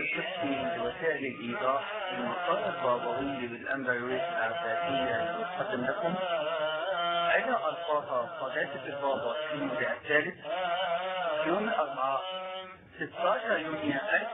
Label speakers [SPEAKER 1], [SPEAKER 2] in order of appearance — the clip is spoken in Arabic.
[SPEAKER 1] القسمي لوسائل الإيضاح المقال البابوي بالأمبرويس العباسية يقدم لكم حاجة ألقاها قداسة البابا شنودة الثالث يوم الأربعاء 16 يونيو